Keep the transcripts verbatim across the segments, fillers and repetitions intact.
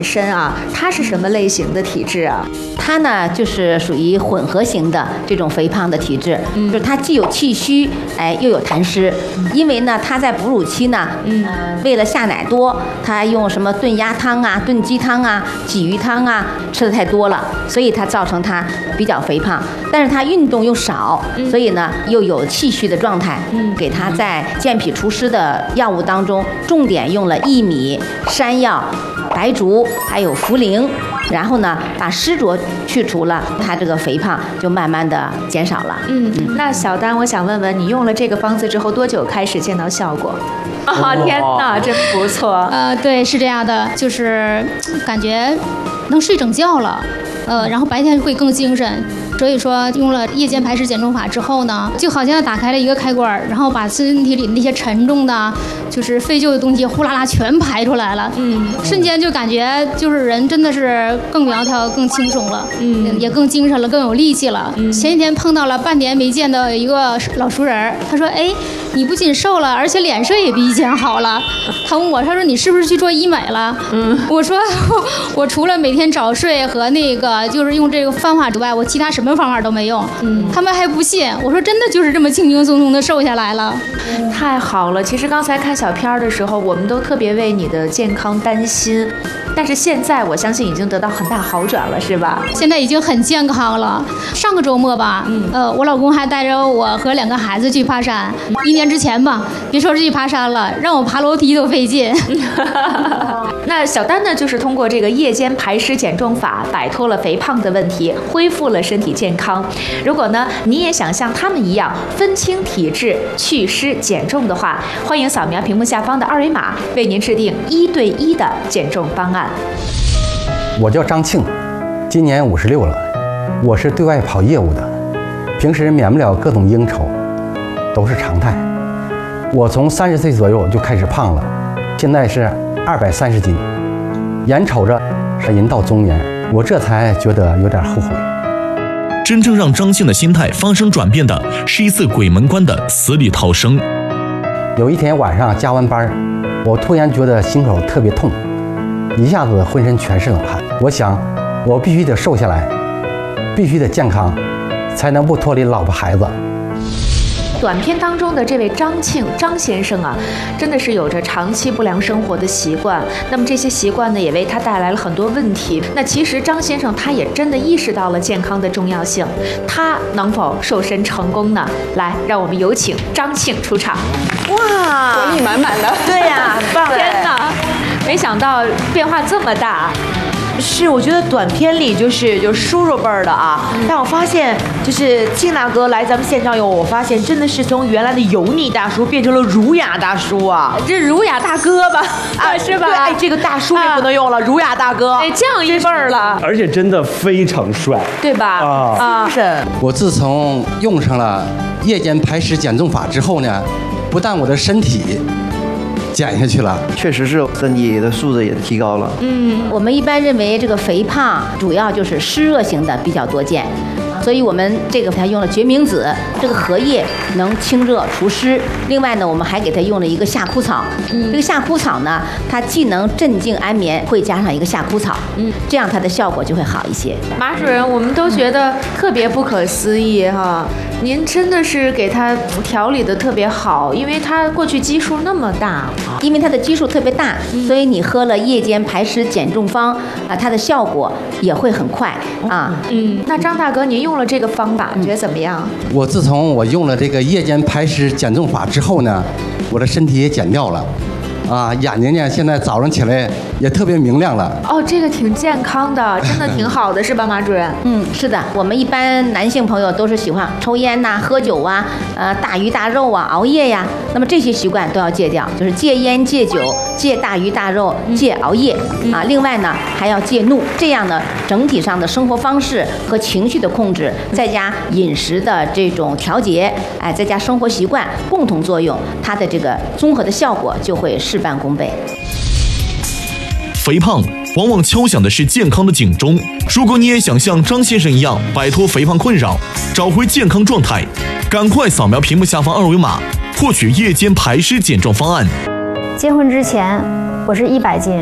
身啊，他是什么类型的体质啊？ 他呢就是属于混合型的这种肥胖的体质，嗯、就是他既有气虚，哎，又有痰湿。嗯、因为呢，他在哺乳期呢，嗯、呃，为了下奶多，他用什么炖鸭汤啊、炖鸡汤啊、鲫鱼汤啊吃的太多了，所以他造成他比较肥胖。但是他运动又少，嗯、所以呢又有气虚的状态。嗯，给他在健脾除湿的药物当中，重点用了薏米、山药、白术还有茯苓，然后呢把湿浊去除了，他这个肥胖就慢慢的减少了。 嗯，嗯那小丹，我想问问你用了这个方子之后多久开始见到效果？啊、哦，天哪，真不错。 呃，对，是这样的，就是感觉能睡整觉了，呃，然后白天会更精神。所以说用了夜间排湿减重法之后呢，就好像打开了一个开关，然后把身体里那些沉重的就是废旧的东西呼啦啦全排出来了。嗯，瞬间就感觉就是人真的是更苗条更轻松了，嗯，也更精神了，更有力气了。嗯、前几天碰到了半年没见的一个老熟人，他说哎，你不仅瘦了，而且脸色也比以前好了。他问我，他说你是不是去做医美了？嗯，我说我除了每天早睡和那个就是用这个方法之外，我其他什么方法都没用。嗯，他们还不信。我说真的就是这么轻轻松松的瘦下来了。 嗯、太好了。其实刚才看小片的时候，我们都特别为你的健康担心，但是现在我相信已经得到很大好转了，是吧？ 现在已经很健康了。上个周末吧，嗯，呃，我老公还带着我和两个孩子去爬山。一年之前吧，别说是去爬山了，让我爬楼梯都费劲。 那小丹呢，就是通过这个夜间排湿减重法，摆脱了肥胖的问题，恢复了身体健康。如果呢，你也想像他们一样分清体质、祛湿减重的话，欢迎扫描屏幕下方的二维码，为您制定一对一的减重方案。 我叫张庆，今年五十六了，我是对外跑业务的，平时免不了各种应酬，都是常态。我从三十岁左右就开始胖了，现在是二百三十斤，眼瞅着人到中年，我这才觉得有点后悔。 真正让张庆的心态发生转变的是一次鬼门关的死里逃生。 有一天晚上加完班，我突然觉得心口特别痛，一下子浑身全是冷汗。我想我必须得瘦下来，必须得健康，才能不脱离老婆孩子。 短片当中的这位张庆张先生啊，真的是有着长期不良生活的习惯，那么这些习惯呢，也为他带来了很多问题。那其实张先生他也真的意识到了健康的重要性，他能否瘦身成功呢？来，让我们有请张庆出场。哇， 活力满满的。 对呀、啊，很棒！天哪，没想到变化这么大。 是，我觉得短片里就是就叔叔辈儿的啊，但我发现就是庆大哥来咱们现场以后，我发现真的是从原来的油腻大叔变成了儒雅大叔啊， 这儒雅大哥吧，啊是吧？ 对，哎，这个大叔也不能用了，儒雅大哥， 哎，降一辈儿了， 而且真的非常帅， 对吧？ 啊啊！ 是。 我自从用上了夜间排湿减重法之后呢，不但我的身体减下去了， 确实是身体的素质也提高了。 嗯，我们一般认为这个肥胖主要就是湿热型的比较多见，所以我们这个给它用了决明子，这个荷叶能清热除湿。另外呢，我们还给它用了一个夏枯草。嗯，这个夏枯草呢，它既能镇静安眠，会加上一个夏枯草，嗯，这样它的效果就会好一些。 马主任，我们都觉得特别不可思议哈，您真的是给它调理的特别好，因为它过去基数那么大。 因为它的基数特别大，所以你喝了夜间排湿减重方啊，它的效果也会很快啊。 嗯，那张大哥，您用了这个方法，你觉得怎么样？ 我自从我用了这个夜间排湿减重法之后呢，我的身体也减掉了。啊，眼睛呢，现在早上起来也特别明亮了。 哦，这个挺健康的，真的挺好的，是吧，马主任？ 嗯，是的。我们一般男性朋友都是喜欢抽烟呐、啊、喝酒啊、呃大鱼大肉啊、熬夜呀，那么这些习惯都要戒掉，就是戒烟、戒酒、戒大鱼大肉、戒熬夜、嗯、啊。另外呢，还要戒怒，这样呢，整体上的生活方式和情绪的控制，再加饮食的这种调节，哎，再加生活习惯共同作用，它的这个综合的效果就会事半功倍。 肥胖往往敲响的是健康的警钟。如果你也想像张先生一样摆脱肥胖困扰，找回健康状态，赶快扫描屏幕下方二维码，获取夜间排湿减重方案。 结婚之前我是一百斤，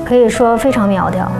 可以说非常苗条。